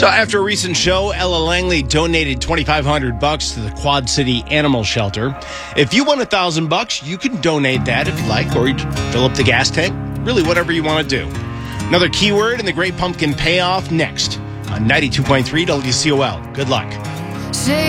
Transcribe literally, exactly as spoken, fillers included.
So after a recent show, Ella Langley donated twenty-five hundred bucks to the Quad City Animal Shelter. If you won a thousand bucks, you can donate that if you like, or you fill up the gas tank. Really, whatever you want to do. Another keyword in the Great Pumpkin Payoff next on ninety-two point three W C O L. Good luck.